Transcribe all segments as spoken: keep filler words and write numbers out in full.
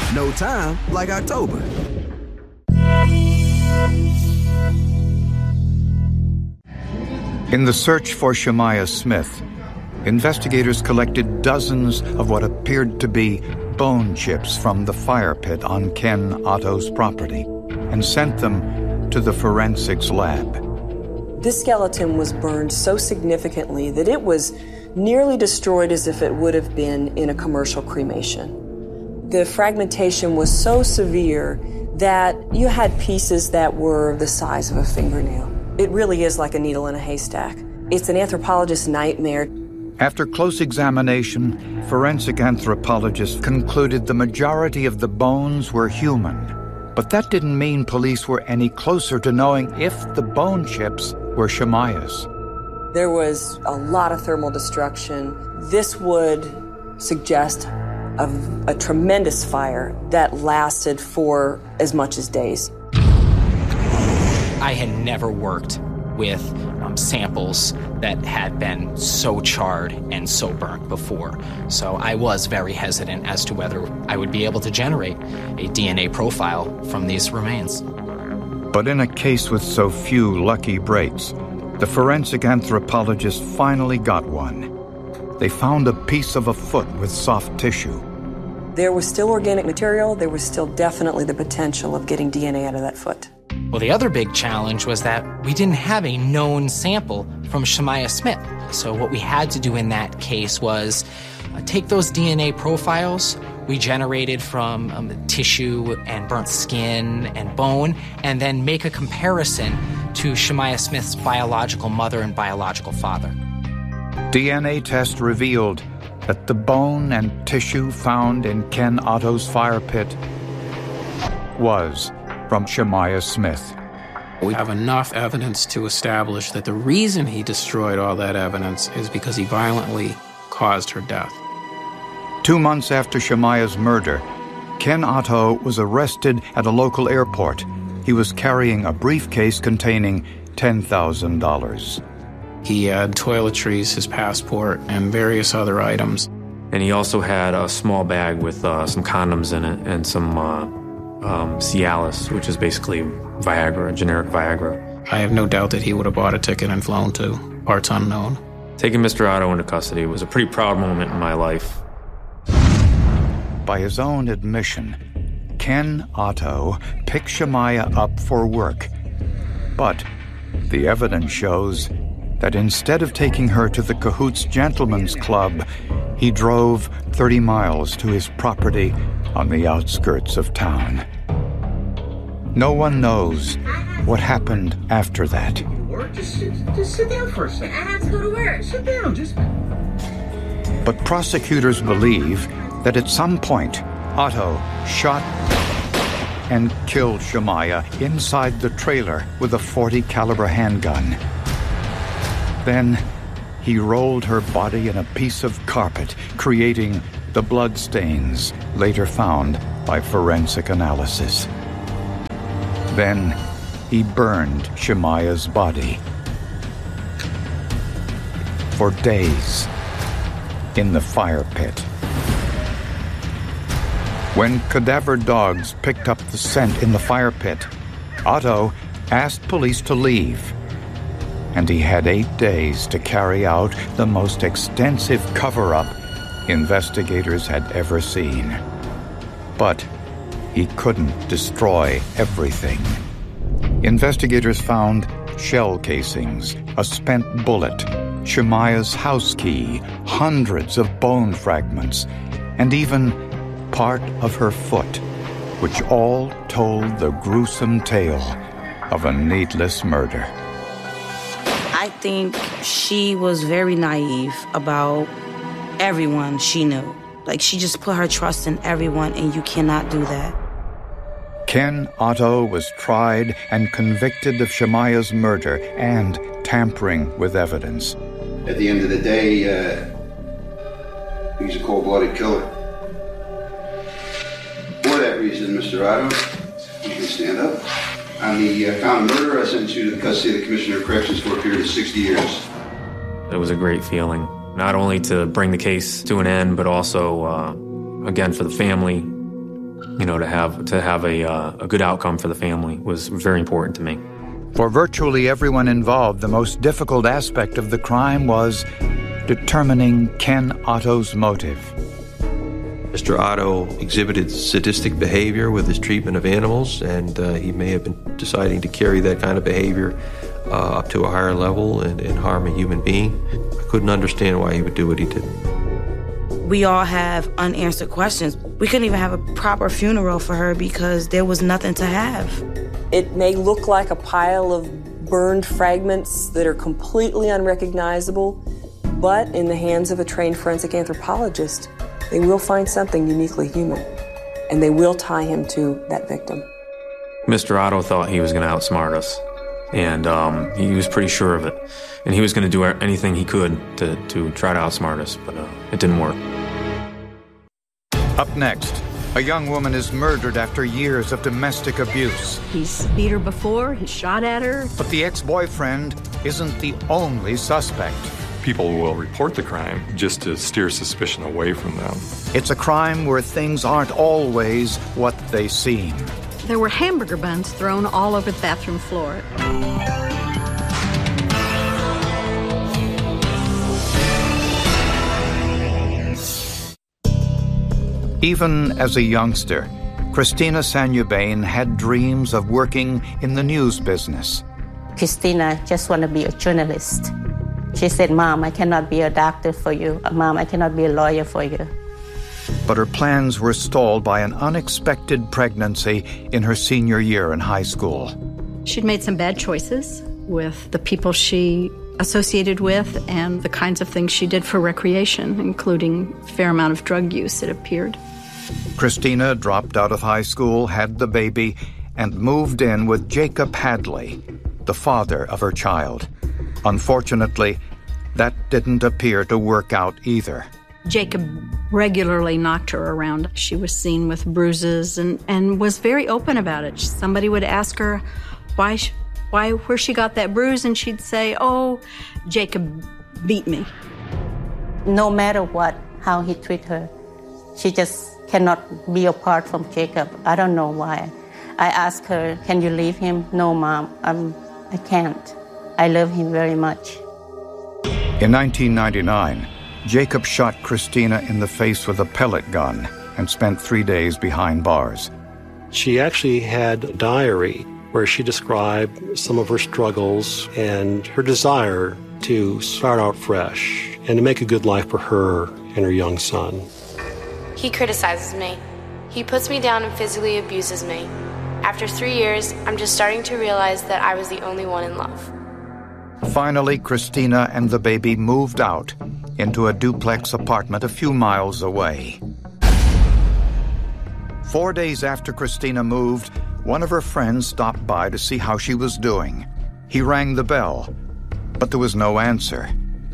No time like October. In the search for Shemaiah Smith, investigators collected dozens of what appeared to be bone chips from the fire pit on Ken Otto's property and sent them to the forensics lab. This skeleton was burned so significantly that it was nearly destroyed as if it would have been in a commercial cremation. The fragmentation was so severe that you had pieces that were the size of a fingernail. It really is like a needle in a haystack. It's an anthropologist's nightmare. After close examination, forensic anthropologists concluded the majority of the bones were human. But that didn't mean police were any closer to knowing if the bone chips were Shemaiah's. There was a lot of thermal destruction. This would suggest a, a tremendous fire that lasted for as much as days. I had never worked with um, samples that had been so charred and so burnt before. So I was very hesitant as to whether I would be able to generate a D N A profile from these remains. But in a case with so few lucky breaks, the forensic anthropologists finally got one. They found a piece of a foot with soft tissue. There was still organic material. There was still definitely the potential of getting D N A out of that foot. Well, the other big challenge was that we didn't have a known sample from Shemaiah Smith. So what we had to do in that case was uh, take those D N A profiles we generated from um, tissue and burnt skin and bone, and then make a comparison to Shemaiah Smith's biological mother and biological father. D N A test revealed that the bone and tissue found in Ken Otto's fire pit was from Shemaiah Smith. We have enough evidence to establish that the reason he destroyed all that evidence is because he violently caused her death. Two months after Shemaiah's murder, Ken Otto was arrested at a local airport. He was carrying a briefcase containing ten thousand dollars. He had toiletries, his passport, and various other items. And he also had a small bag with uh, some condoms in it and some uh, um, Cialis, which is basically Viagra, generic Viagra. I have no doubt that he would have bought a ticket and flown to parts unknown. Taking Mister Otto into custody was a pretty proud moment in my life. By his own admission, Ken Otto picked Shemaiah up for work. But the evidence shows that instead of taking her to the Cahoots Gentlemen's Club, he drove thirty miles to his property on the outskirts of town. No one knows what happened after that. Just, just sit down for a second. I have to go to work. Sit down. Just. But prosecutors believe that at some point, Otto shot and killed Shemaiah inside the trailer with a forty caliber handgun. Then he rolled her body in a piece of carpet, creating the blood stains later found by forensic analysis. Then he burned Shemaiah's body for days in the fire pit. When cadaver dogs picked up the scent in the fire pit, Otto asked police to leave, and he had eight days to carry out the most extensive cover-up investigators had ever seen. But he couldn't destroy everything. Investigators found shell casings, a spent bullet, Shemaiah's house key, hundreds of bone fragments, and even part of her foot, which all told the gruesome tale of a needless murder. I think she was very naive about everyone she knew. Like, she just put her trust in everyone, and you cannot do that. Ken Otto was tried and convicted of Shemaiah's murder and tampering with evidence. At the end of the day, uh, he's a cold-blooded killer. For that reason, Mister Otto, you can stand up. On the uh, count of murder, I sentence you to the custody of the Commissioner of Corrections for a period of sixty years. It was a great feeling, not only to bring the case to an end, but also, uh, again, for the family, you know, to have to have a uh, a good outcome for the family was very important to me. For virtually everyone involved, the most difficult aspect of the crime was determining Ken Otto's motive. Mister Otto exhibited sadistic behavior with his treatment of animals, and uh, he may have been deciding to carry that kind of behavior uh, up to a higher level and, and harm a human being. I couldn't understand why he would do what he did. We all have unanswered questions. We couldn't even have a proper funeral for her because there was nothing to have. It may look like a pile of burned fragments that are completely unrecognizable, but in the hands of a trained forensic anthropologist, they will find something uniquely human, and they will tie him to that victim. Mister Otto thought he was going to outsmart us, and um, he was pretty sure of it. And he was going to do anything he could to, to try to outsmart us, but uh, it didn't work. Up next, a young woman is murdered after years of domestic abuse. He's beat her before, he shot at her. But the ex-boyfriend isn't the only suspect. People will report the crime just to steer suspicion away from them. It's a crime where things aren't always what they seem. There were hamburger buns thrown all over the bathroom floor. Even as a youngster, Christina Sanjubain had dreams of working in the news business. Christina just wanted to be a journalist. She said, Mom, I cannot be a doctor for you. Mom, I cannot be a lawyer for you. But her plans were stalled by an unexpected pregnancy in her senior year in high school. She'd made some bad choices with the people she associated with and the kinds of things she did for recreation, including a fair amount of drug use, it appeared. Christina dropped out of high school, had the baby, and moved in with Jacob Hadley, the father of her child. Unfortunately, that didn't appear to work out either. Jacob regularly knocked her around. She was seen with bruises and, and was very open about it. Somebody would ask her why, why, where she got that bruise, and she'd say, oh, Jacob beat me. No matter what, how he treated her, she just cannot be apart from Jacob. I don't know why. I asked her, can you leave him? No, Mom, I'm, I can't. I love him very much. In nineteen ninety-nine, Jacob shot Christina in the face with a pellet gun and spent three days behind bars. She actually had a diary where she described some of her struggles and her desire to start out fresh and to make a good life for her and her young son. He criticizes me. He puts me down and physically abuses me. After three years, I'm just starting to realize that I was the only one in love. Finally, Christina and the baby moved out into a duplex apartment a few miles away. Four days after Christina moved, one of her friends stopped by to see how she was doing. He rang the bell, but there was no answer.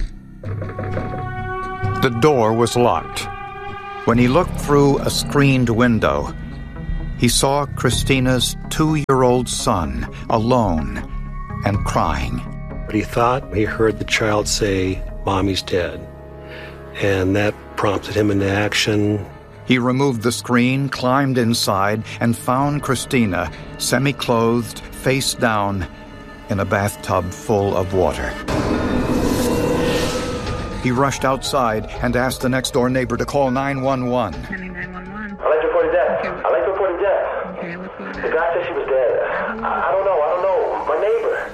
The door was locked. When he looked through a screened window, he saw Christina's two-year-old son alone and crying. But he thought he heard the child say, Mommy's dead. And that prompted him into action. He removed the screen, climbed inside, and found Christina semi-clothed, face down, in a bathtub full of water. He rushed outside and asked the next-door neighbor to call nine one one. I'd like to report a death. Okay. I'd like to report a death. Okay, what's going on? The guy said she was dead. I, I don't know. I don't know. My neighbor.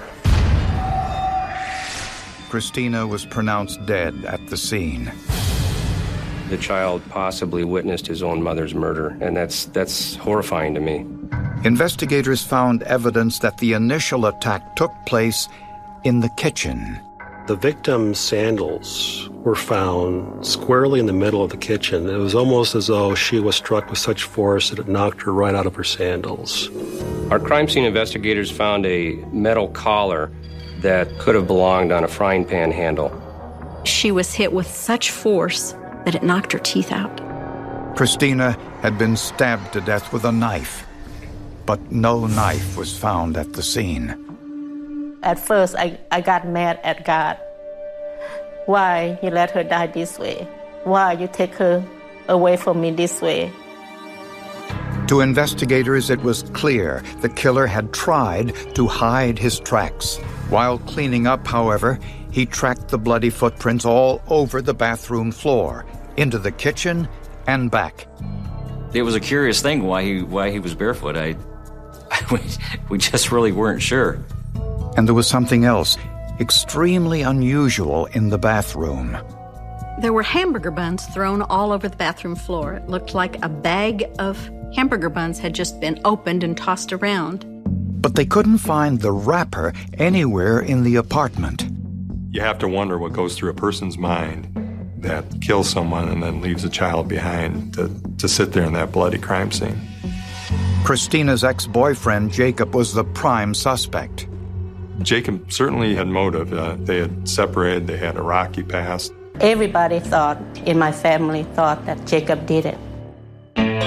Christina was pronounced dead at the scene. The child possibly witnessed his own mother's murder, and that's that's horrifying to me. Investigators found evidence that the initial attack took place in the kitchen. The victim's sandals were found squarely in the middle of the kitchen. It was almost as though she was struck with such force that it knocked her right out of her sandals. Our crime scene investigators found a metal collar that could have belonged on a frying pan handle. She was hit with such force that it knocked her teeth out. Christina had been stabbed to death with a knife, but no knife was found at the scene. At first, I, I got mad at God. Why you let her die this way? Why you take her away from me this way? To investigators, it was clear the killer had tried to hide his tracks. While cleaning up, however, he tracked the bloody footprints all over the bathroom floor, into the kitchen and back. It was a curious thing why he why he was barefoot. I, I we just really weren't sure. And there was something else extremely unusual in the bathroom. There were hamburger buns thrown all over the bathroom floor. It looked like a bag of hamburger buns had just been opened and tossed around. But they couldn't find the wrapper anywhere in the apartment. You have to wonder what goes through a person's mind that kills someone and then leaves a child behind to, to sit there in that bloody crime scene. Christina's ex-boyfriend, Jacob, was the prime suspect. Jacob certainly had motive. Uh, they had separated, they had a rocky past. Everybody thought, in my family, thought that Jacob did it.